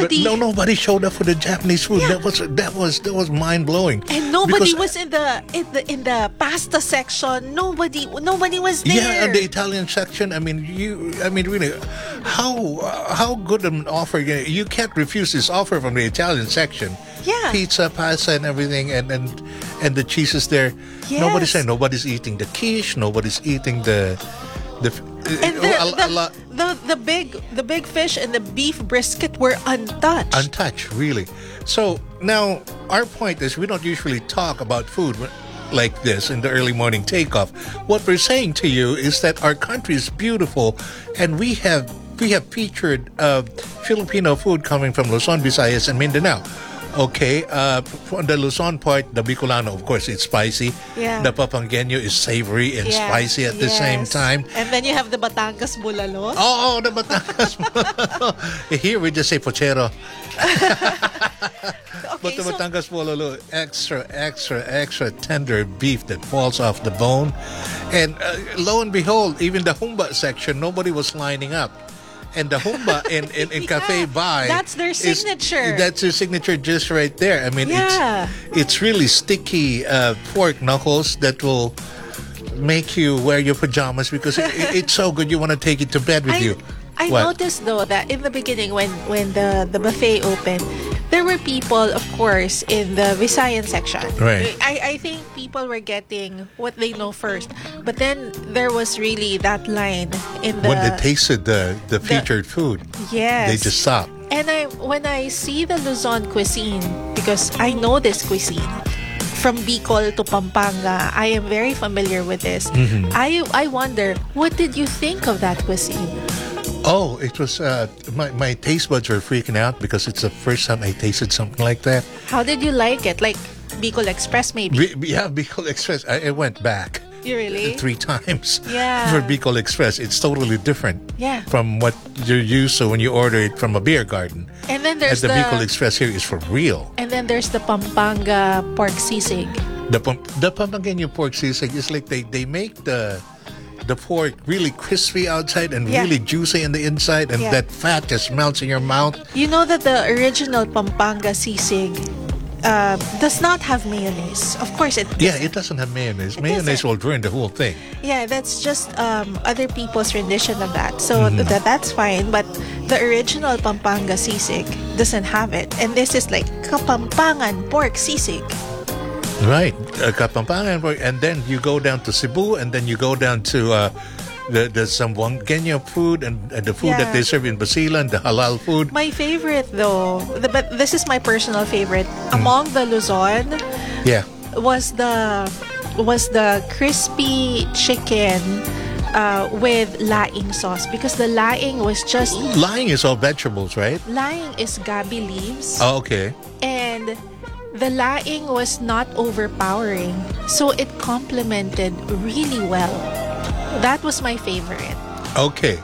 nobody. No, nobody showed up for the Japanese food. Yeah. That was mind blowing. And nobody Because, was in the pasta section. Nobody was there. yeah, and the Italian section. I mean, really, how good an offer? You can't refuse this offer from the Italian section. Yeah. Pizza, pasta, and everything, and the cheese is there. Yes. Nobody's saying. Nobody's eating the quiche. Nobody's eating the. And a lot the big fish and the beef brisket were untouched. untouched, really. So now our point is, we don't usually talk about food like this in the early morning takeoff. What we're saying to you is that our country is beautiful, and we have featured Filipino food coming from Luzon, Visayas, and Mindanao. Okay, on the Luzon part, the Bicolano, of course, it's spicy. Yeah. The Papangueño is savory and Yeah. spicy at the same time. And then you have the Batangas bulalo. Oh, the Batangas. Here we just say pochero. But the Batangas Bololo, extra tender beef that falls off the bone. And lo and behold, even the Humba section, nobody was lining up. And the Humba in Cafe Bay, that's their signature. That's their signature dish right there. I mean, Yeah. it's really sticky pork knuckles that will make you wear your pajamas because it's so good. You want to take it to bed with you. I What? noticed though that in the beginning when the buffet opened, there were people, of course, in the Visayan section. Right. I think people were getting what they know first, but then there was really that line in the When they tasted the featured food, yes. they just stopped. And when I see the Luzon cuisine, because I know this cuisine from Bicol to Pampanga, I am very familiar with this. Mm-hmm. I wonder, what did you think of that cuisine? Oh, it was my taste buds were freaking out because it's the first time I tasted something like that. How did you like it? Like Bicol Express, maybe? Yeah, Bicol Express. I went back You really? 3 times Yeah. for Bicol Express. It's totally different Yeah. from what you're used to when you order it from a beer garden. And then And there's the Bicol Express here is for real. and then there's the Pampanga pork sisig. The Pampanga pork sisig is like they make the pork really crispy outside and Yeah. really juicy in the inside, and Yeah. that fat just melts in your mouth. You know that the original Pampanga sisig does not have mayonnaise. Of course it Yeah, doesn't. it doesn't have mayonnaise. It Mayonnaise doesn't. will ruin the whole thing. Yeah, that's just other people's rendition of that. So Mm-hmm. that's fine. But the original Pampanga sisig doesn't have it. And this is like Kapampangan pork sisig. Right, Kapampangan, and then you go down to Cebu, and then you go down to the Zamboangueño food and the food that Yeah. they serve in Basilan, the halal food. My favorite though, but this is my personal favorite among the Luzon Yeah, was the crispy chicken with laing sauce, because the laing was just lying is all vegetables, right? laing is gabi leaves, Oh, okay. and the laing was not overpowering, so it complemented really well. That was my favorite. Okay.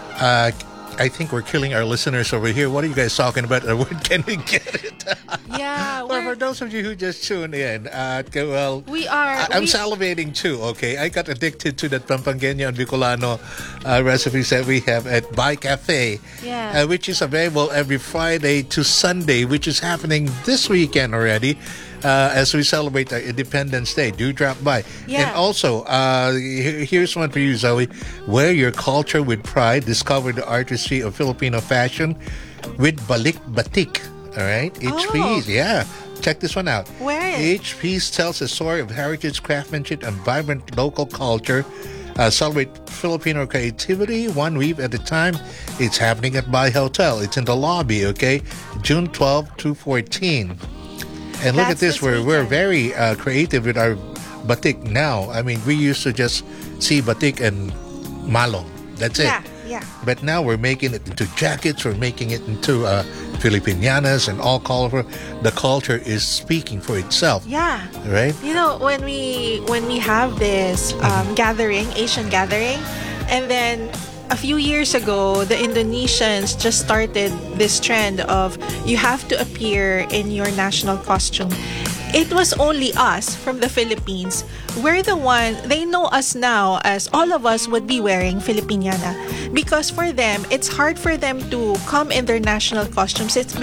I think we're killing our listeners over here. What are you guys talking about? Where can we get it? Yeah, Well, for those of you who just tuned in, well, we are. I'm salivating too, okay? I got addicted to that Pampangenia and Bicolano recipes that we have at Bai Cafe, Yeah. which is available every Friday to Sunday, which is happening this weekend already. As we celebrate our Independence Day, do drop by. Yeah. And also, here's one for you, Zoe. Wear your culture with pride. Discover the artistry of Filipino fashion with Balik Batik. All right? Each Oh. piece, yeah. Check this one out. Wear it. Each piece tells a story of heritage, craftsmanship, and vibrant local culture. Celebrate Filipino creativity one weave at a time. It's happening at Bai Hotel. It's in the lobby, okay? June 12 to 14. And look at That's this, this we're weekend. very creative with our batik now. I mean, we used to just see batik and malong. That's it. Yeah. But now we're making it into jackets, we're making it into Filipinianas and all color. The culture is speaking for itself, Yeah. right? You know, when we have this gathering, Asian gathering, and then a few years ago, the Indonesians just started this trend of you have to appear in your national costume. It was only us from the Philippines. We're the one, they know us now as all of us would be wearing Filipiniana. Because for them, it's hard for them to come in their national costumes. It's